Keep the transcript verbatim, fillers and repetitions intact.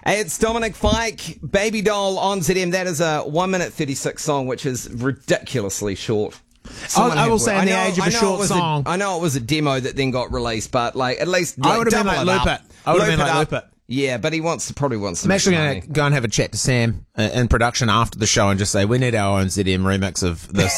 Hey, it's Dominic Fike, Baby Doll on Z M. That is a one minute thirty-six song, which is ridiculously short. Someone I will had- say in the age of I a know short it was song. A, I know it was a demo that then got released, but like at least I like, would have been double like, it loop up. it. I would have been Loop like, up. loop it. Yeah, but he wants to probably wants to I'm make actually money. going to go and have a chat to Sam uh, in production after the show and just say, we need our own Z M remix of this.